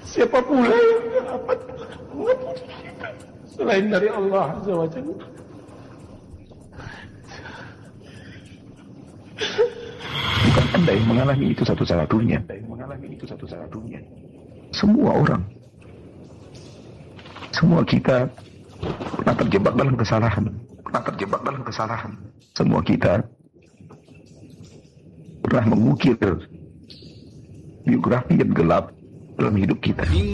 Siapa pula yang dapat selain dari Allah Azza wa Jalla? Bukan Anda yang mengalami itu satu-satunya. Semua orang, semua kita pernah terjebak dalam kesalahan. Semua kita pernah mengukir biografi yang gelap dalam hidup kita.